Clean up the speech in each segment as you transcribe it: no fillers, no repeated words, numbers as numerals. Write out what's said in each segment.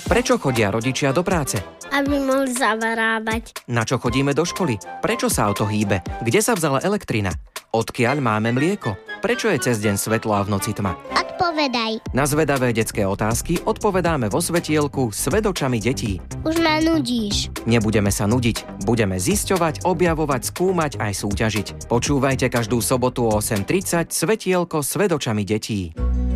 Prečo chodia rodičia do práce? Aby mohli zarábať. Na čo chodíme do školy? Prečo sa auto hýbe? Kde sa vzala elektrina? Odkiaľ máme mlieko? Prečo je cez deň svetlo a v noci tma? Odpovedaj. Na zvedavé detské otázky odpovedáme vo svetielku Svet očami detí. Už ma nudíš. Nebudeme sa nudiť, budeme zisťovať, objavovať, skúmať aj súťažiť. Počúvajte každú sobotu o 8:30 svetielko Svet očami detí.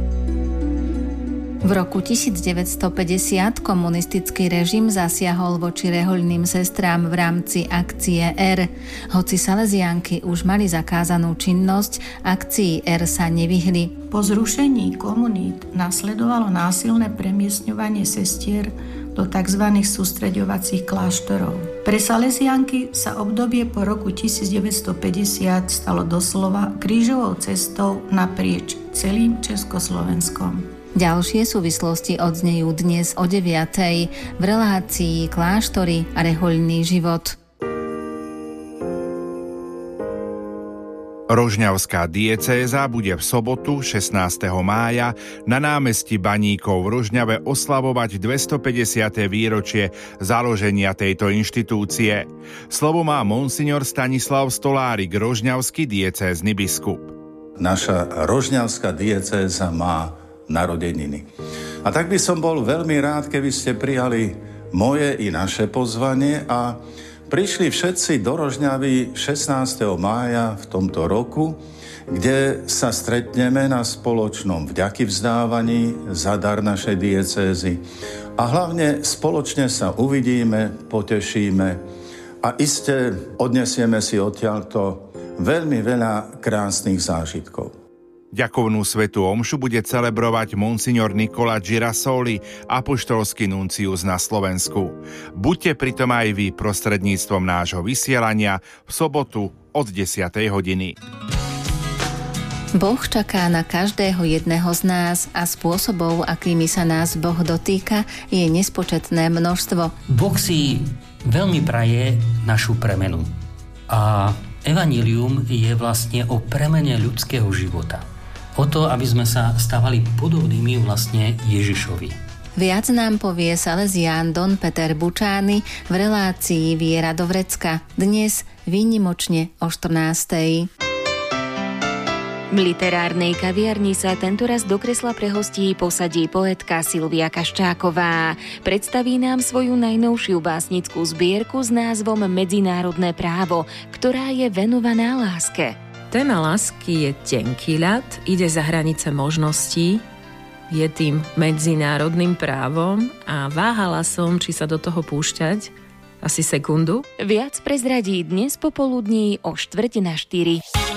V roku 1950 komunistický režim zasiahol voči rehoľným sestrám v rámci akcie R. Hoci Salesiánky už mali zakázanú činnosť, akcii R sa nevyhli. Po zrušení komunít nasledovalo násilné premiestňovanie sestier do tzv. Sústreďovacích kláštorov. Pre Salesiánky sa obdobie po roku 1950 stalo doslova krížovou cestou naprieč celým Československom. Ďalšie súvislosti odznejú dnes o 9:00 v relácii Kláštory a rehoľný život. Rožňavská diecéza bude v sobotu 16. mája na námestí Baníkov v Rožňave oslavovať 250. výročie založenia tejto inštitúcie. Slovo má monsignor Stanislav Stolárik, rožňavský diecézny biskup. Naša rožňavská diecéza má narodeniny. A tak by som bol veľmi rád, keby ste prijali moje i naše pozvanie a prišli všetci do Rožňavy 16. mája v tomto roku, kde sa stretneme na spoločnom vďakyvzdávaní za dar našej diecézy a hlavne spoločne sa uvidíme, potešíme a iste odnesieme si odtiaľto veľmi veľa krásnych zážitkov. Ďakovnú svätú omšu bude celebrovať monsignor Nicola Girasoli, apoštolský nuncius na Slovensku. Buďte pritom aj vy prostredníctvom nášho vysielania v sobotu od 10:00 hodiny. Boh čaká na každého jedného z nás a spôsobov, akými sa nás Boh dotýka, je nespočetné množstvo. Boh si veľmi praje našu premenu. A evanjelium je vlastne o premene ľudského života. O to, aby sme sa stávali podobnými vlastne Ježišovi. Viac nám povie Salesián Don Peter Bučány v relácii Viera do vrecka. Dnes výnimočne o 14:00. V literárnej kaviarni sa tentoraz do kresla pre hostí posadí poetka Silvia Kaščáková. Predstaví nám svoju najnovšiu básnickú zbierku s názvom Medzinárodné právo, ktorá je venovaná láske. Téma lásky je tenký ľad, ide za hranice možností, je tým medzinárodným právom a váhala som, či sa do toho púšťať asi sekundu. Viac prezradí dnes popoludní o 3:45.